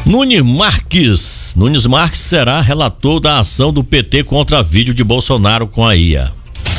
Nunes Marques será relator da ação do PT contra vídeo de Bolsonaro com a IA.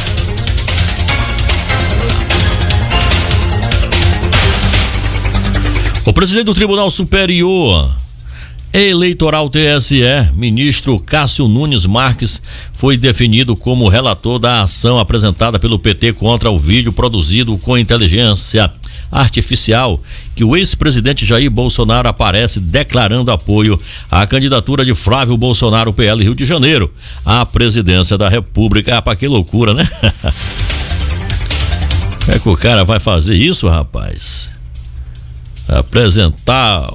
O presidente do Tribunal Superior Eleitoral TSE, ministro Cássio Nunes Marques, foi definido como relator da ação apresentada pelo PT contra o vídeo produzido com inteligência artificial que o ex-presidente Jair Bolsonaro aparece declarando apoio à candidatura de Flávio Bolsonaro, PL Rio de Janeiro, à presidência da República. Ah, pra que loucura, né? Como é que o cara vai fazer isso, rapaz? Apresentar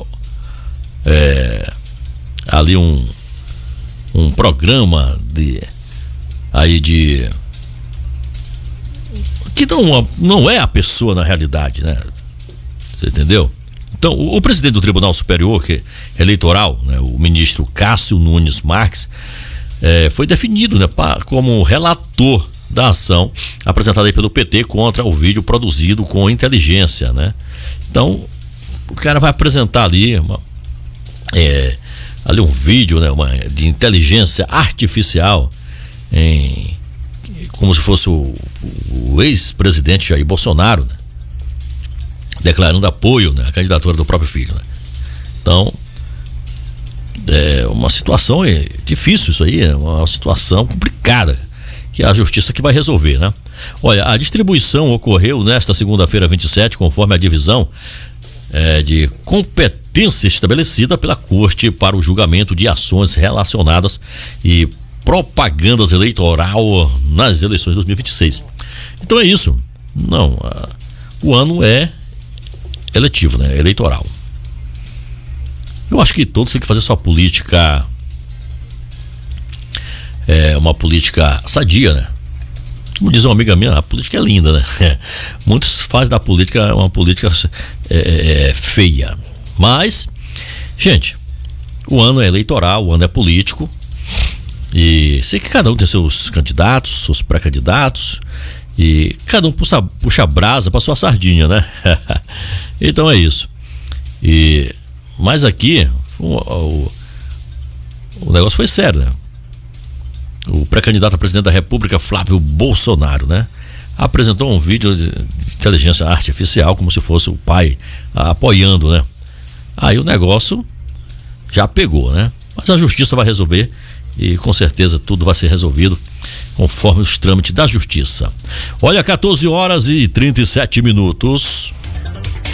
ali um programa que não é a pessoa na realidade, né? Você entendeu? Então, o presidente do Tribunal Superior Eleitoral, né, o ministro Cássio Nunes Marques, foi definido, né, como relator da ação apresentada aí pelo PT contra o vídeo produzido com inteligência, né? Então, o cara vai apresentar ali um vídeo, né, de inteligência artificial como se fosse o ex-presidente Jair Bolsonaro, né, declarando apoio, né, à candidatura do próprio filho, né? Então é uma situação difícil, isso aí é uma situação complicada que é a justiça que vai resolver, né? Olha, a distribuição ocorreu nesta segunda-feira 27, conforme a divisão de competência estabelecida pela Corte para o julgamento de ações relacionadas e propagandas eleitoral nas eleições de 2026. Então é isso. Não, o ano é eletivo, né? Eleitoral. Eu acho que todos têm que fazer sua política, uma política sadia, né? Como diz uma amiga minha, a política é linda, né? Muitos fazem da política uma política feia. Mas, gente, o ano é eleitoral, o ano é político. E sei que cada um tem seus candidatos, seus pré-candidatos. E cada um puxa a brasa para sua sardinha, né? Então é isso. Mas aqui, o negócio foi sério, né? O pré-candidato a presidente da República, Flávio Bolsonaro, né, apresentou um vídeo de inteligência artificial como se fosse o pai apoiando, né? Aí o negócio já pegou, né? Mas a justiça vai resolver e com certeza tudo vai ser resolvido conforme os trâmites da justiça. Olha, 14 horas e 37 minutos.